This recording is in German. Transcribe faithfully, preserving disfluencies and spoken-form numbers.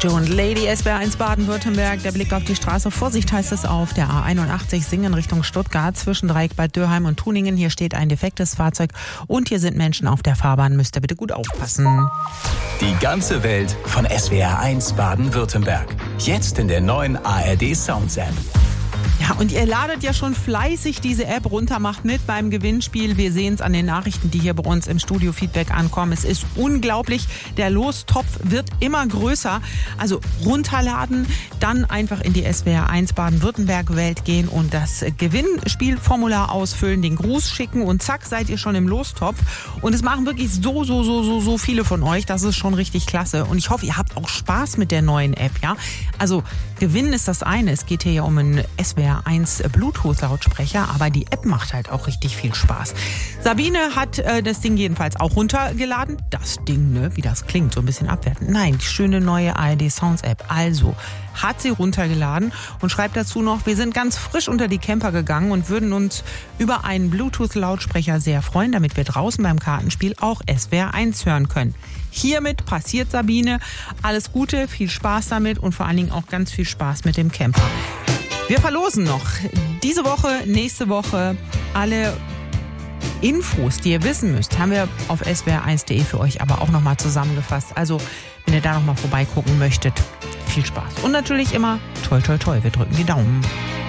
Joe und Lady, S W R eins Baden-Württemberg. Der Blick auf die Straße. Vorsicht heißt es auf der A einundachtzig Singen Richtung Stuttgart zwischen Dreieck Bad Dürheim und Tuningen. Hier steht ein defektes Fahrzeug und hier sind Menschen auf der Fahrbahn. Müsst ihr bitte gut aufpassen. Die ganze Welt von S W R eins Baden-Württemberg. Jetzt in der neuen A R D Sounds App. Ja, und ihr ladet ja schon fleißig diese App runter, macht mit beim Gewinnspiel. Wir sehen es an den Nachrichten, die hier bei uns im Studio Feedback ankommen. Es ist unglaublich. Der Lostopf wird immer größer. Also runterladen, dann einfach in die S W R eins Baden-Württemberg-Welt gehen und das Gewinnspielformular ausfüllen, den Gruß schicken und zack, seid ihr schon im Lostopf. Und es machen wirklich so, so, so, so, so viele von euch. Das ist schon richtig klasse. Und ich hoffe, ihr habt auch Spaß mit der neuen App, ja? Also gewinnen ist das eine. Es geht hier ja um einen S W R eins Bluetooth-Lautsprecher, aber die App macht halt auch richtig viel Spaß. Sabine hat äh, das Ding jedenfalls auch runtergeladen. Das Ding, ne, wie das klingt, so ein bisschen abwertend. Nein, die schöne neue A R D Sounds App. Also hat sie runtergeladen und schreibt dazu noch, wir sind ganz frisch unter die Camper gegangen und würden uns über einen Bluetooth-Lautsprecher sehr freuen, damit wir draußen beim Kartenspiel auch S W R eins hören können. Hiermit passiert Sabine. Alles Gute, viel Spaß damit und vor allen Dingen auch ganz viel Spaß mit dem Camper. Wir verlosen noch diese Woche, nächste Woche alle Infos, die ihr wissen müsst, haben wir auf S W R eins punkt de für euch aber auch nochmal zusammengefasst. Also, wenn ihr da nochmal vorbeigucken möchtet, viel Spaß. Und natürlich immer toi toi toi, wir drücken die Daumen.